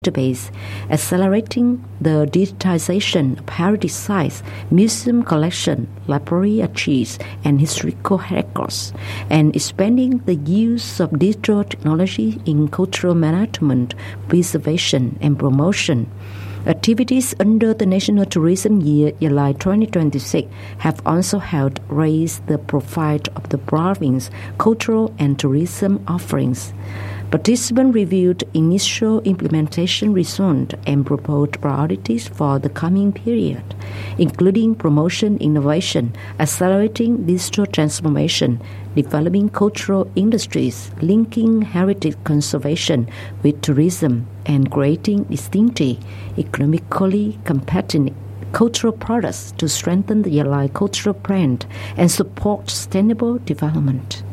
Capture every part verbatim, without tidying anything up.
database, accelerating the digitization of heritage sites, museum collection, library archives, and historical records, and expanding the use of digital technology in cultural management, preservation, and promotion. Activities under the National Tourism Year July twenty twenty-six have also helped raise the profile of the province's cultural and tourism offerings. Participants reviewed initial implementation results and proposed priorities for the coming period, including promotion innovation, accelerating digital transformation, developing cultural industries, linking heritage conservation with tourism, and creating distinctive, economically competitive cultural products to strengthen the Yalai cultural brand and support sustainable development.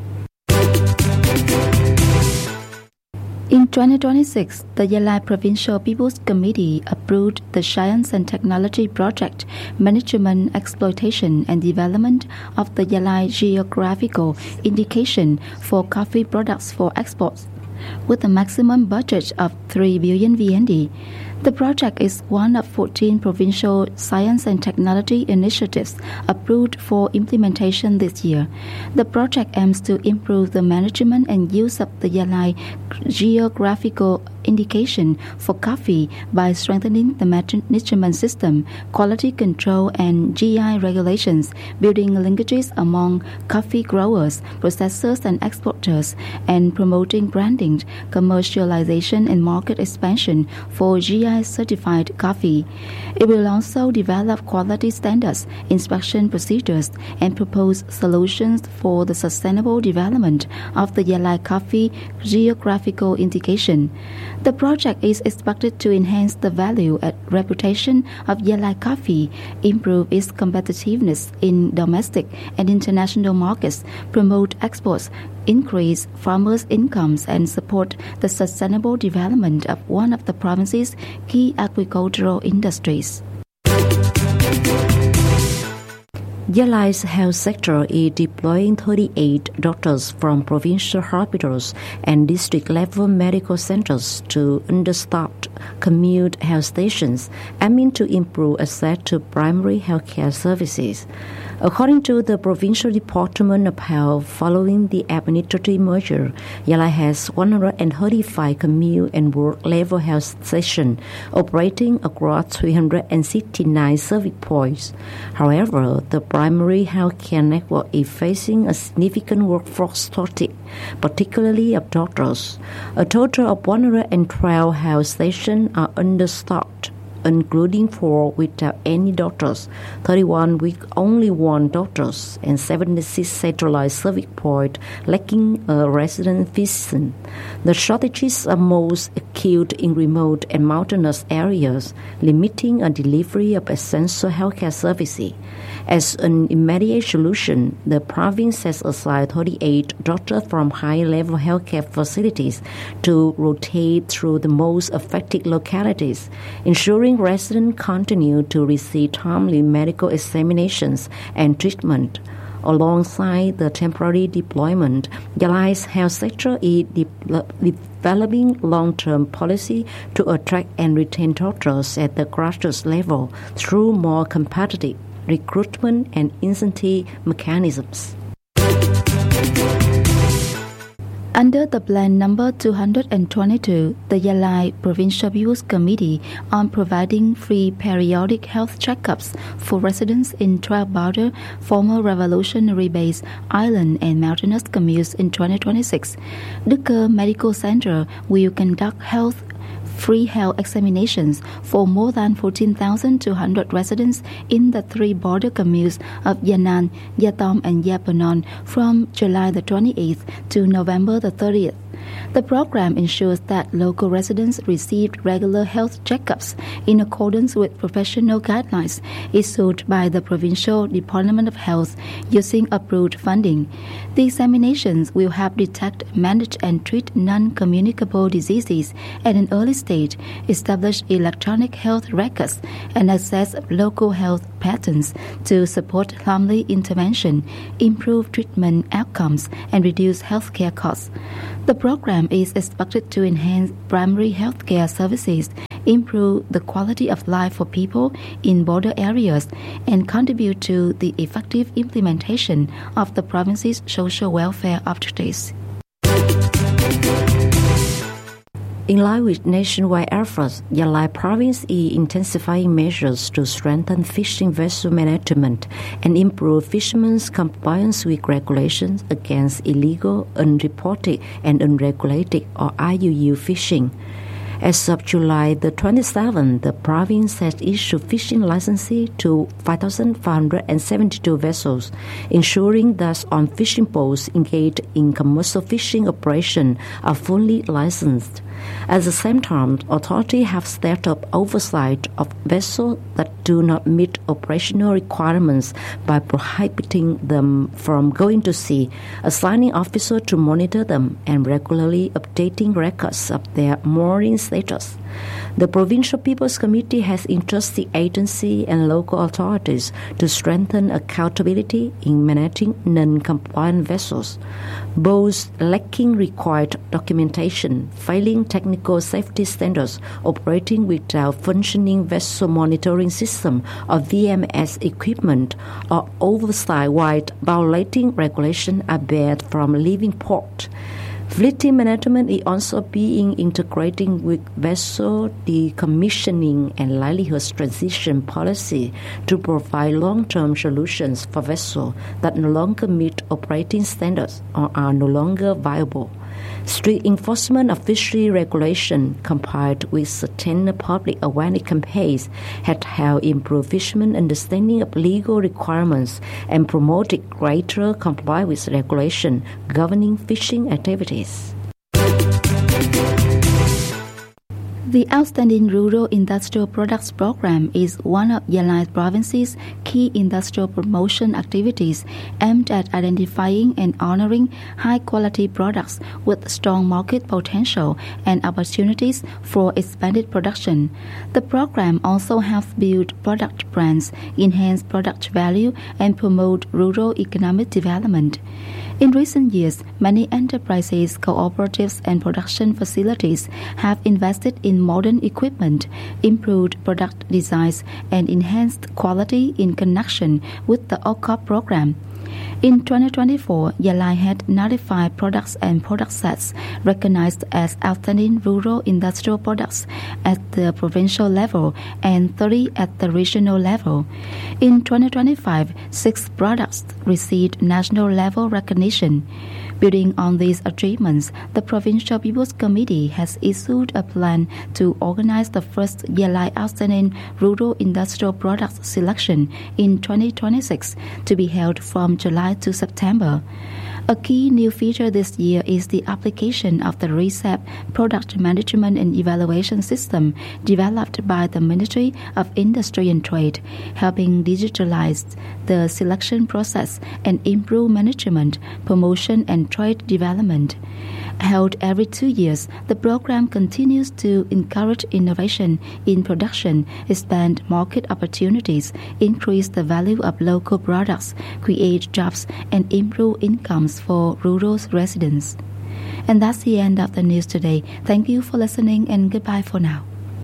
In twenty twenty-six, the Yalai Provincial People's Committee approved the Science and Technology Project Management, Exploitation and Development of the Yalai Geographical Indication for Coffee Products for Exports, with a maximum budget of three billion V N D. The project is one of fourteen provincial science and technology initiatives approved for implementation this year. The project aims to improve the management and use of the Yalai geographical indication for coffee by strengthening the management system, quality control, and G I regulations, building linkages among coffee growers, processors, and exporters, and promoting branding, commercialization, and market expansion for G I certified coffee. It will also develop quality standards, inspection procedures, and propose solutions for the sustainable development of the Yalai coffee geographical indication. The project is expected to enhance the value and reputation of Yalai coffee, improve its competitiveness in domestic and international markets, promote exports, increase farmers' incomes, and support the sustainable development of one of the province's key agricultural industries. Yalai's health sector is deploying thirty-eight doctors from provincial hospitals and district-level medical centers to understaffed commute health stations, aiming to improve access to primary healthcare services. According to the Provincial Department of Health, following the administrative merger, Yalai has one hundred thirty-five commute and work-level health stations operating across three hundred sixty-nine service points. However, the primary healthcare network is facing a significant workforce shortage, particularly of doctors. A total of one hundred twelve health stations are understaffed, including four without any doctors, thirty-one with only one doctor, and seventy-six centralized service points lacking a resident physician. The shortages are most acute in remote and mountainous areas, limiting a delivery of essential healthcare services. As an immediate solution, the province has assigned thirty-eight doctors from high-level healthcare facilities to rotate through the most affected localities, ensuring residents continue to receive timely medical examinations and treatment. Alongside the temporary deployment, Yalai's health sector is de- developing long-term policy to attract and retain doctors at the grassroots level through more competitive recruitment and incentive mechanisms. Under the Plan Number two hundred twenty-two, the Yalai Provincial People's Committee on providing free periodic health checkups for residents in twelve border former revolutionary-based island and mountainous communes in twenty twenty-six. Duker Medical Center will conduct health free health examinations for more than fourteen thousand two hundred residents in the three border communes of Yannan, Yatom, and Yapanon from July the twenty-eighth to November the thirtieth. The program ensures that local residents received regular health checkups in accordance with professional guidelines issued by the Provincial Department of Health using approved funding. The examinations will help detect, manage, and treat non-communicable diseases at an early stage, establish electronic health records, and assess local health patterns to support timely intervention, improve treatment outcomes, and reduce healthcare costs. The program program is expected to enhance primary healthcare services, improve the quality of life for people in border areas, and contribute to the effective implementation of the province's social welfare objectives. In line with nationwide efforts, Yalai Province is intensifying measures to strengthen fishing vessel management and improve fishermen's compliance with regulations against illegal, unreported, and unregulated or I U U fishing. As of July the twenty-seventh, the province has issued fishing licenses to five thousand five hundred seventy-two vessels, ensuring that all fishing boats engaged in commercial fishing operations are fully licensed. At the same time, authorities have stepped up oversight of vessels that do not meet operational requirements by prohibiting them from going to sea, assigning officers to monitor them, and regularly updating records of their mooring status. The Provincial People's Committee has entrusted agency and local authorities to strengthen accountability in managing non-compliant vessels. Boats lacking required documentation, failing technical safety standards, operating without functioning vessel monitoring system or V M S equipment, or oversight while violating regulation are barred from leaving port. Fleet management is also being integrated with vessel decommissioning and livelihood transition policy to provide long-term solutions for vessels that no longer meet operating standards or are no longer viable. Strict enforcement of fishery regulation, combined with certain public awareness campaigns, had helped improve fishermen's understanding of legal requirements and promoted greater compliance with regulation governing fishing activities. The Outstanding Rural Industrial Products Program is one of Yalai Province's key industrial promotion activities aimed at identifying and honoring high-quality products with strong market potential and opportunities for expanded production. The program also helps build product brands, enhance product value, and promote rural economic development. In recent years, many enterprises, cooperatives, and production facilities have invested in modern equipment, improved product designs, and enhanced quality in connection with the O C O P program. In twenty twenty-four, Yalai had ninety-five products and product sets recognized as outstanding rural industrial products at the provincial level and thirty at the regional level. In twenty twenty-five, six products received national level recognition. Building on these achievements, the Provincial People's Committee has issued a plan to organize the first Yalai Outstanding Rural Industrial Products Selection in twenty twenty-six to be held from July to September. A key new feature this year is the application of the R E C E P Product Management and Evaluation System developed by the Ministry of Industry and Trade, helping digitalize the selection process and improve management, promotion, and trade development. Held every two years, the program continues to encourage innovation in production, expand market opportunities, increase the value of local products, create jobs, and improve incomes for rural residents. And that's the end of the news today. Thank you for listening and goodbye for now.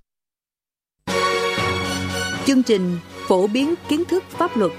Chương trình phổ biến kiến thức pháp luật.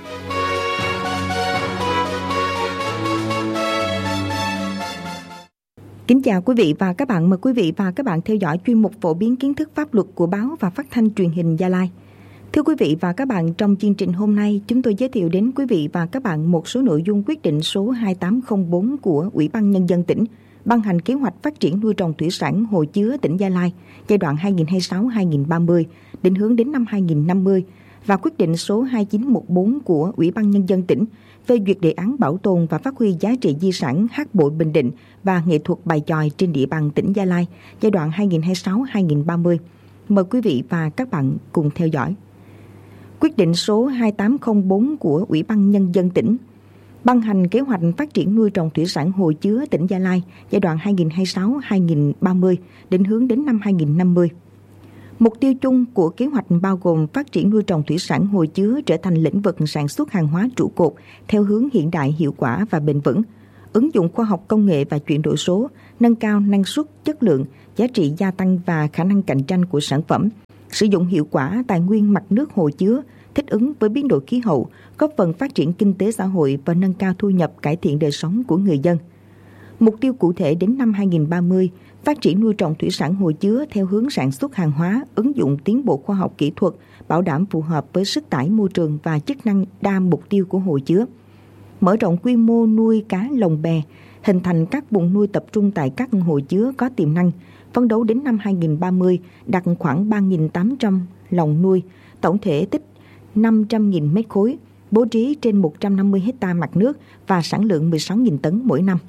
Kính chào quý vị và các bạn, mời quý vị và các bạn theo dõi chuyên mục phổ biến kiến thức pháp luật của báo và phát thanh truyền hình Gia Lai. Thưa quý vị và các bạn, trong chương trình hôm nay, chúng tôi giới thiệu đến quý vị và các bạn một số nội dung quyết định số hai tám không bốn của Ủy ban Nhân dân tỉnh ban hành kế hoạch phát triển nuôi trồng thủy sản hồ chứa tỉnh Gia Lai giai đoạn hai nghìn không trăm hai mươi sáu đến hai nghìn không trăm ba mươi, định hướng đến năm hai nghìn không trăm năm mươi, và quyết định số hai chín một bốn của Ủy ban Nhân dân tỉnh phê duyệt đề án bảo tồn và phát huy giá trị di sản hát bội Bình Định và nghệ thuật bài chòi trên địa bàn tỉnh Gia Lai giai đoạn hai nghìn không trăm hai mươi sáu đến hai nghìn không trăm ba mươi. Mời quý vị và các bạn cùng theo dõi. Quyết định số hai tám không bốn của Ủy ban Nhân dân tỉnh ban hành kế hoạch phát triển nuôi trồng thủy sản hồ chứa tỉnh Gia Lai giai đoạn hai nghìn không trăm hai mươi sáu đến hai nghìn không trăm ba mươi, định hướng đến năm hai nghìn không trăm năm mươi. Mục tiêu chung của kế hoạch bao gồm phát triển nuôi trồng thủy sản hồ chứa trở thành lĩnh vực sản xuất hàng hóa trụ cột theo hướng hiện đại, hiệu quả và bền vững. ứng dụng khoa học công nghệ và chuyển đổi số, nâng cao năng suất, chất lượng, giá trị gia tăng và khả năng cạnh tranh của sản phẩm, sử dụng hiệu quả tài nguyên mặt nước hồ chứa, thích ứng với biến đổi khí hậu, góp phần phát triển kinh tế xã hội và nâng cao thu nhập, cải thiện đời sống của người dân. Mục tiêu cụ thể đến năm hai không ba không, phát triển nuôi trồng thủy sản hồ chứa theo hướng sản xuất hàng hóa, ứng dụng tiến bộ khoa học kỹ thuật, bảo đảm phù hợp với sức tải môi trường và chức năng đa mục tiêu của hồ chứa. Mở rộng quy mô nuôi cá lồng bè, hình thành các vùng nuôi tập trung tại các hồ chứa có tiềm năng, phấn đấu đến năm hai không ba không đạt khoảng ba nghìn tám trăm lồng nuôi, tổng thể tích năm trăm nghìn mét khối, bố trí trên một trăm năm mươi héc ta mặt nước và sản lượng mười sáu nghìn tấn mỗi năm.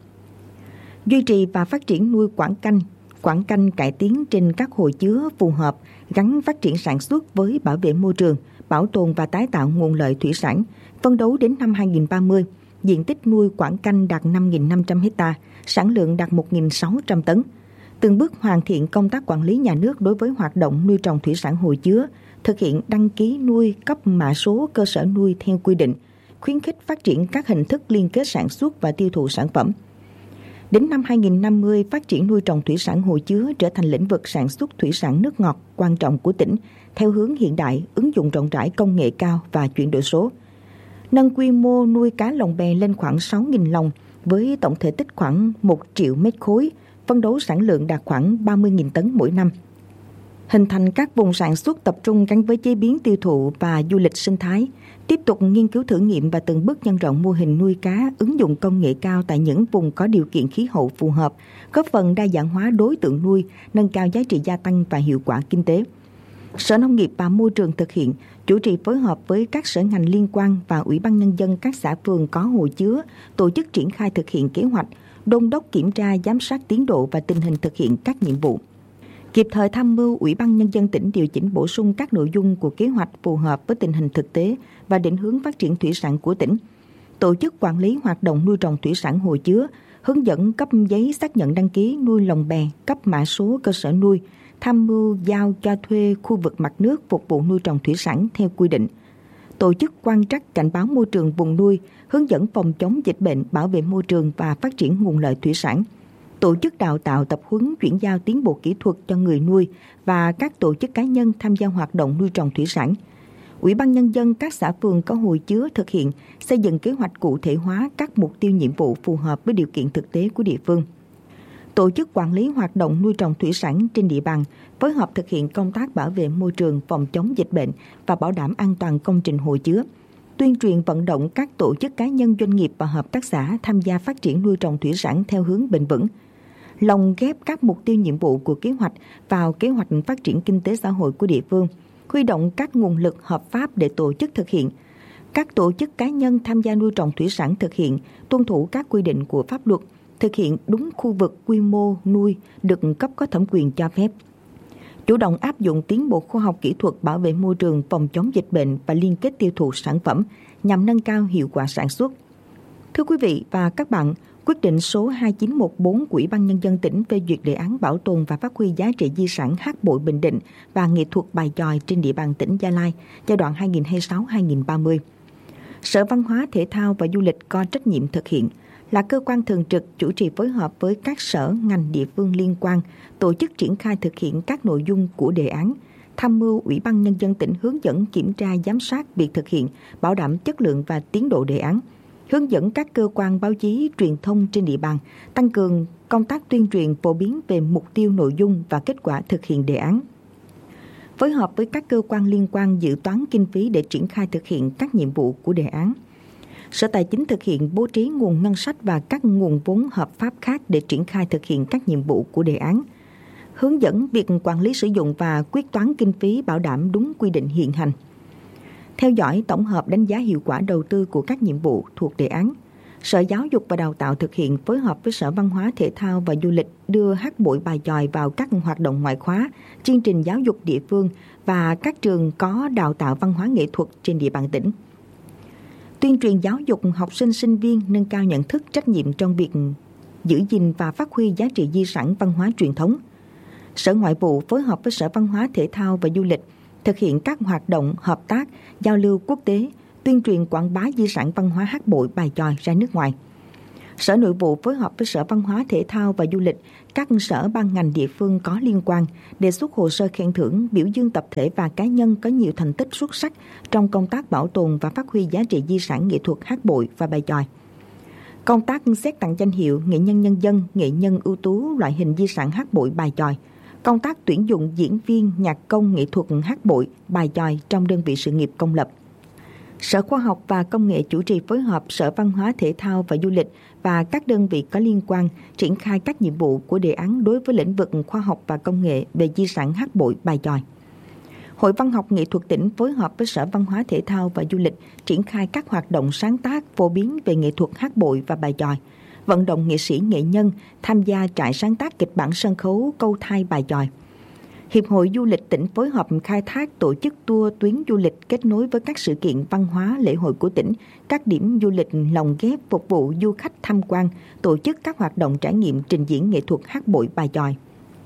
Duy trì và phát triển nuôi quảng canh, quảng canh cải tiến trên các hồ chứa phù hợp, gắn phát triển sản xuất với bảo vệ môi trường, bảo tồn và tái tạo nguồn lợi thủy sản, phấn đấu đến năm hai không ba không, diện tích nuôi quảng canh đạt năm nghìn năm trăm héc ta, sản lượng đạt một nghìn sáu trăm tấn. Từng bước hoàn thiện công tác quản lý nhà nước đối với hoạt động nuôi trồng thủy sản hồ chứa, thực hiện đăng ký nuôi, cấp mã số cơ sở nuôi theo quy định, khuyến khích phát triển các hình thức liên kết sản xuất và tiêu thụ sản phẩm. Đến năm hai không năm mươi, phát triển nuôi trồng thủy sản hồ chứa trở thành lĩnh vực sản xuất thủy sản nước ngọt quan trọng của tỉnh, theo hướng hiện đại, ứng dụng rộng rãi công nghệ cao và chuyển đổi số. Nâng quy mô nuôi cá lồng bè lên khoảng sáu nghìn lồng, với tổng thể tích khoảng một triệu mét khối, phấn đấu sản lượng đạt khoảng ba mươi nghìn tấn mỗi năm. Hình thành các vùng sản xuất tập trung gắn với chế biến tiêu thụ và du lịch sinh thái, tiếp tục nghiên cứu thử nghiệm và từng bước nhân rộng mô hình nuôi cá ứng dụng công nghệ cao tại những vùng có điều kiện khí hậu phù hợp, góp phần đa dạng hóa đối tượng nuôi, nâng cao giá trị gia tăng và hiệu quả kinh tế. Sở Nông nghiệp và Môi trường thực hiện, chủ trì phối hợp với các sở ngành liên quan và Ủy ban Nhân dân các xã phường có hồ chứa, tổ chức triển khai thực hiện kế hoạch, đôn đốc kiểm tra, giám sát tiến độ và tình hình thực hiện các nhiệm vụ. Kịp thời tham mưu Ủy ban Nhân dân tỉnh điều chỉnh bổ sung các nội dung của kế hoạch phù hợp với tình hình thực tế và định hướng phát triển thủy sản của tỉnh. Tổ chức quản lý hoạt động nuôi trồng thủy sản hồ chứa, hướng dẫn cấp giấy xác nhận đăng ký nuôi lồng bè, cấp mã số cơ sở nuôi, tham mưu giao cho thuê khu vực mặt nước phục vụ nuôi trồng thủy sản theo quy định. Tổ chức quan trắc cảnh báo môi trường vùng nuôi, hướng dẫn phòng chống dịch bệnh, bảo vệ môi trường và phát triển nguồn lợi thủy sản. Tổ chức đào tạo, tập huấn, chuyển giao tiến bộ kỹ thuật cho người nuôi và các tổ chức cá nhân tham gia hoạt động nuôi trồng thủy sản. Ủy ban Nhân dân các xã phường có hồ chứa thực hiện, xây dựng kế hoạch cụ thể hóa các mục tiêu nhiệm vụ phù hợp với điều kiện thực tế của địa phương. Tổ chức quản lý hoạt động nuôi trồng thủy sản trên địa bàn, phối hợp thực hiện công tác bảo vệ môi trường, phòng chống dịch bệnh và bảo đảm an toàn công trình hồ chứa. Tuyên truyền vận động các tổ chức cá nhân, doanh nghiệp và hợp tác xã tham gia phát triển nuôi trồng thủy sản theo hướng bền vững. Lồng ghép các mục tiêu nhiệm vụ của kế hoạch vào kế hoạch phát triển kinh tế xã hội của địa phương, huy động các nguồn lực hợp pháp để tổ chức thực hiện. Các tổ chức cá nhân tham gia nuôi trồng thủy sản thực hiện, tuân thủ các quy định của pháp luật, thực hiện đúng khu vực quy mô nuôi được cấp có thẩm quyền cho phép. Chủ động áp dụng tiến bộ khoa học kỹ thuật, bảo vệ môi trường, phòng chống dịch bệnh và liên kết tiêu thụ sản phẩm nhằm nâng cao hiệu quả sản xuất. Thưa quý vị và các bạn, quyết định số hai chín một bốn của Ủy ban Nhân dân tỉnh phê duyệt đề án bảo tồn và phát huy giá trị di sản hát bội Bình Định và nghệ thuật bài chòi trên địa bàn tỉnh Gia Lai giai đoạn hai nghìn không trăm hai mươi sáu đến hai nghìn không trăm ba mươi. Sở Văn hóa, Thể thao và Du lịch có trách nhiệm thực hiện, là cơ quan thường trực chủ trì phối hợp với các sở, ngành, địa phương liên quan tổ chức triển khai thực hiện các nội dung của đề án, tham mưu Ủy ban Nhân dân tỉnh hướng dẫn kiểm tra giám sát việc thực hiện, bảo đảm chất lượng và tiến độ đề án, hướng dẫn các cơ quan báo chí truyền thông trên địa bàn tăng cường công tác tuyên truyền phổ biến về mục tiêu, nội dung và kết quả thực hiện đề án. Phối hợp với các cơ quan liên quan dự toán kinh phí để triển khai thực hiện các nhiệm vụ của đề án. Sở Tài chính thực hiện bố trí nguồn ngân sách và các nguồn vốn hợp pháp khác để triển khai thực hiện các nhiệm vụ của đề án. Hướng dẫn việc quản lý sử dụng và quyết toán kinh phí bảo đảm đúng quy định hiện hành. Theo dõi, tổng hợp, đánh giá hiệu quả đầu tư của các nhiệm vụ thuộc đề án. Sở Giáo dục và Đào tạo thực hiện phối hợp với Sở Văn hóa, Thể thao và Du lịch đưa hát bội bài chòi vào các hoạt động ngoại khóa, chương trình giáo dục địa phương và các trường có đào tạo văn hóa nghệ thuật trên địa bàn tỉnh. Tuyên truyền giáo dục học sinh, sinh viên nâng cao nhận thức, trách nhiệm trong việc giữ gìn và phát huy giá trị di sản văn hóa truyền thống. Sở Ngoại vụ phối hợp với Sở Văn hóa, Thể thao và Du lịch thực hiện các hoạt động hợp tác, giao lưu quốc tế, tuyên truyền quảng bá di sản văn hóa hát bội bài chòi ra nước ngoài. Sở Nội vụ phối hợp với Sở Văn hóa Thể thao và Du lịch, các sở ban ngành địa phương có liên quan đề xuất hồ sơ khen thưởng, biểu dương tập thể và cá nhân có nhiều thành tích xuất sắc trong công tác bảo tồn và phát huy giá trị di sản nghệ thuật hát bội và bài chòi. Công tác xét tặng danh hiệu nghệ nhân nhân dân, nghệ nhân ưu tú loại hình di sản hát bội bài chòi. Công tác tuyển dụng diễn viên, nhạc công nghệ thuật hát bội, bài chòi trong đơn vị sự nghiệp công lập. Sở Khoa học và Công nghệ chủ trì phối hợp Sở Văn hóa Thể thao và Du lịch và các đơn vị có liên quan triển khai các nhiệm vụ của đề án đối với lĩnh vực khoa học và công nghệ về di sản hát bội bài chòi. Hội Văn học Nghệ thuật tỉnh phối hợp với Sở Văn hóa Thể thao và Du lịch triển khai các hoạt động sáng tác phổ biến về nghệ thuật hát bội và bài chòi, vận động nghệ sĩ nghệ nhân tham gia trại sáng tác kịch bản sân khấu câu thai bài chòi. Hiệp hội Du lịch tỉnh phối hợp khai thác tổ chức tour tuyến du lịch kết nối với các sự kiện văn hóa lễ hội của tỉnh, các điểm du lịch lồng ghép phục vụ du khách tham quan, tổ chức các hoạt động trải nghiệm trình diễn nghệ thuật hát bội bài chòi.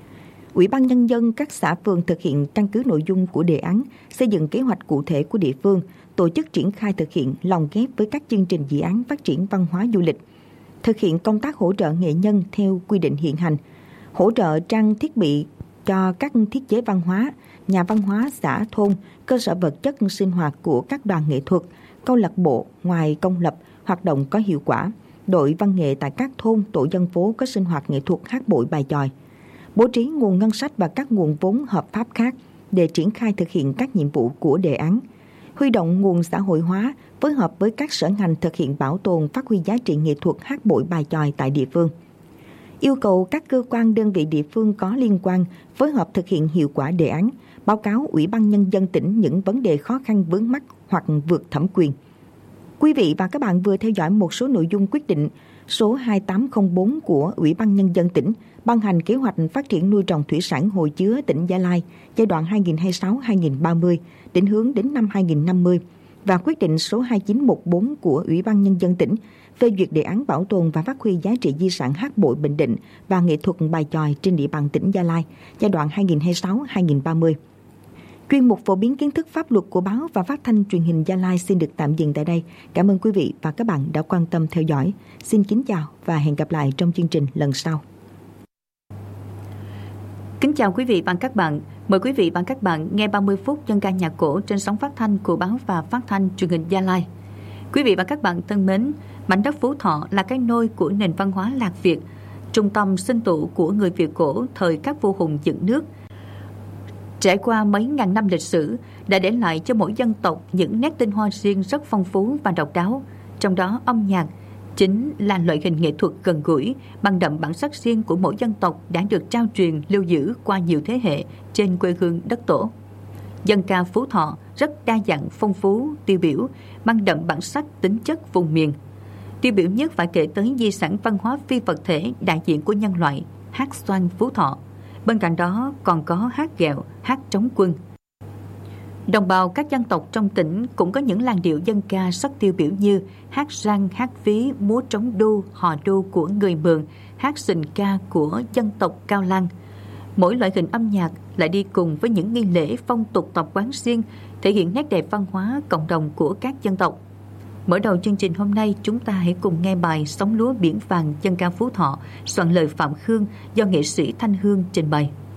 Ủy ban Nhân dân các xã phường thực hiện căn cứ nội dung của đề án, xây dựng kế hoạch cụ thể của địa phương, tổ chức triển khai thực hiện lồng ghép với các chương trình dự án phát triển văn hóa du lịch, thực hiện công tác hỗ trợ nghệ nhân theo quy định hiện hành, hỗ trợ trang thiết bị cho các thiết chế văn hóa, nhà văn hóa xã thôn, cơ sở vật chất sinh hoạt của các đoàn nghệ thuật, câu lạc bộ ngoài công lập hoạt động có hiệu quả, đội văn nghệ tại các thôn, tổ dân phố có sinh hoạt nghệ thuật hát bội bài chòi, bố trí nguồn ngân sách và các nguồn vốn hợp pháp khác để triển khai thực hiện các nhiệm vụ của đề án, huy động nguồn xã hội hóa, phối hợp với các sở ngành thực hiện bảo tồn phát huy giá trị nghệ thuật hát bội bài chòi tại địa phương. Yêu cầu các cơ quan đơn vị địa phương có liên quan phối hợp thực hiện hiệu quả đề án, báo cáo Ủy ban Nhân dân tỉnh những vấn đề khó khăn vướng mắc hoặc vượt thẩm quyền. Quý vị và các bạn vừa theo dõi một số nội dung quyết định số hai tám không bốn của Ủy ban Nhân dân tỉnh ban hành kế hoạch phát triển nuôi trồng thủy sản hồ chứa tỉnh Gia Lai giai đoạn hai nghìn không trăm hai mươi sáu đến hai nghìn không trăm ba mươi, định hướng đến năm hai nghìn không trăm năm mươi và quyết định số hai chín một bốn của Ủy ban Nhân dân tỉnh phê duyệt đề án bảo tồn và phát huy giá trị di sản hát bội Bình Định và nghệ thuật bài chòi trên địa bàn tỉnh Gia Lai giai đoạn hai nghìn không trăm hai mươi sáu đến hai nghìn không trăm ba mươi. Chuyên mục phổ biến kiến thức pháp luật của báo và phát thanh truyền hình Gia Lai xin được tạm dừng tại đây. Cảm ơn quý vị và các bạn đã quan tâm theo dõi. Xin kính chào và hẹn gặp lại trong chương trình lần sau. Kính chào quý vị và các bạn. Mời quý vị và các bạn nghe ba mươi phút dân ca nhạc cổ trên sóng phát thanh của báo và phát thanh truyền hình Gia Lai. Quý vị và các bạn thân mến, mảnh đất Phú Thọ là cái nôi của nền văn hóa Lạc Việt, trung tâm sinh tụ của người Việt cổ thời các vua hùng dựng nước. Trải qua mấy ngàn năm lịch sử đã để lại cho mỗi dân tộc những nét tinh hoa riêng rất phong phú và độc đáo. Trong đó âm nhạc chính là loại hình nghệ thuật gần gũi, mang đậm bản sắc riêng của mỗi dân tộc đã được trao truyền lưu giữ qua nhiều thế hệ trên quê hương đất tổ. Dân ca Phú Thọ rất đa dạng phong phú, tiêu biểu, mang đậm bản sắc tính chất vùng miền. Tiêu biểu nhất phải kể tới di sản văn hóa phi vật thể đại diện của nhân loại, hát xoan Phú Thọ. Bên cạnh đó còn có hát ghẹo, hát trống quân. Đồng bào các dân tộc trong tỉnh cũng có những làn điệu dân ca rất tiêu biểu như hát răng, hát ví, múa trống đu, hò đu của người Mường, hát sình ca của dân tộc Cao Lan. Mỗi loại hình âm nhạc lại đi cùng với những nghi lễ phong tục tập quán riêng, thể hiện nét đẹp văn hóa cộng đồng của các dân tộc. Mở đầu chương trình hôm nay, chúng ta hãy cùng nghe bài Sóng lúa biển vàng dân ca Phú Thọ, soạn lời Phạm Khương do nghệ sĩ Thanh Hương trình bày.